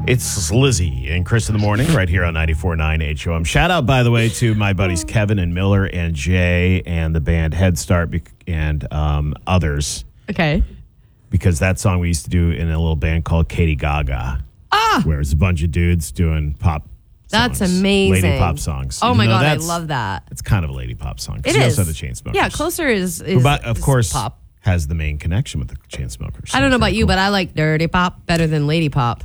It's Lizzie and Chris in the morning right here on 94.9 HOM. Shout out, by the way, to my buddies Kevin and Miller and Jay and the band Head Start and others. Okay. Because that song we used to do in a little band called Katie Gaga. Where it's a bunch of dudes doing pop songs. That's amazing. Lady pop songs. Oh my God, I love that. It's kind of a lady pop song. It is. You also have the Chainsmokers. Yeah, Closer is of course, pop. Has the main connection with the Chainsmokers. I don't know about you, but I like dirty pop better than lady pop.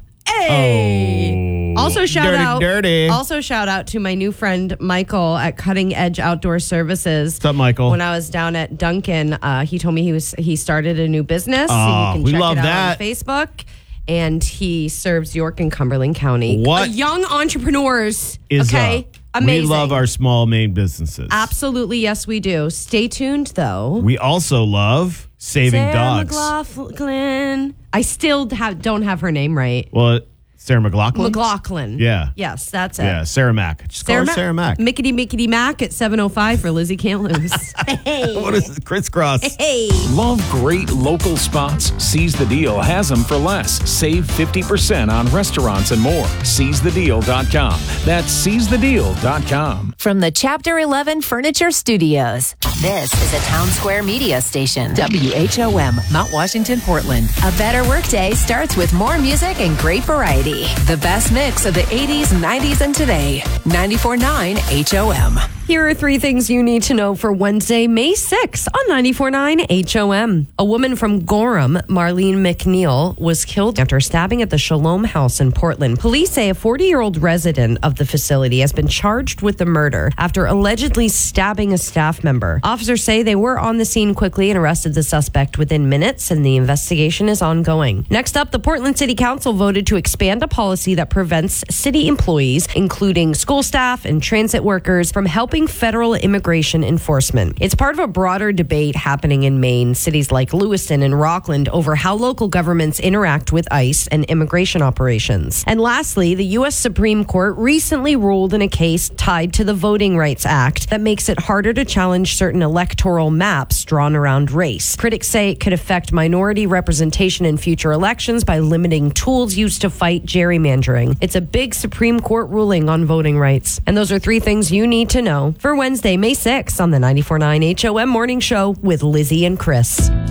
Hey! Oh, Also shout dirty. Also shout out to my new friend Michael at Cutting Edge Outdoor Services. What's up, Michael? When I was down at Duncan, he told me he started a new business. Oh, so you can check it out on Facebook. And he serves York and Cumberland County. What? Young entrepreneurs. Is okay. Amazing. We love our small Maine businesses. Absolutely, yes, we do. Stay tuned, though. We also love saving Sarah dogs. McLaughlin. I still don't have her name right. Well, Sarah McLaughlin? McLaughlin. Yeah. Yes, that's it. Yeah, Sarah Mack. Just call her Sarah Mack. Mickety Mac at 7:05 for Lizzie Can't Lose. Hey. What is it? Crisscross. Hey. Love great local spots? Seize the Deal has them for less. Save 50% on restaurants and more. SeizeTheDeal.com. That's SeizeTheDeal.com. From the Chapter 11 Furniture Studios, this is a Town Square media station. WHOM, Mount Washington, Portland. A better workday starts with more music and great variety. The best mix of the 80s, 90s, and today. 94.9 HOM. Here are 3 things you need to know for Wednesday, May 6th on 94.9 HOM. A woman from Gorham, Marlene McNeil, was killed after stabbing at the Shalom House in Portland. Police say a 40-year-old resident of the facility has been charged with the murder after allegedly stabbing a staff member. Officers say they were on the scene quickly and arrested the suspect within minutes, and the investigation is ongoing. Next up, the Portland City Council voted to expand a policy that prevents city employees, including school staff and transit workers, from helping federal immigration enforcement. It's part of a broader debate happening in Maine, cities like Lewiston and Rockland, over how local governments interact with ICE and immigration operations. And lastly, the U.S. Supreme Court recently ruled in a case tied to the Voting Rights Act that makes it harder to challenge certain electoral maps drawn around race. Critics say it could affect minority representation in future elections by limiting tools used to fight gerrymandering. It's a big Supreme Court ruling on voting rights. And those are 3 things you need to know for Wednesday, May 6th on the 94.9 HOM Morning Show with Lizzie and Chris.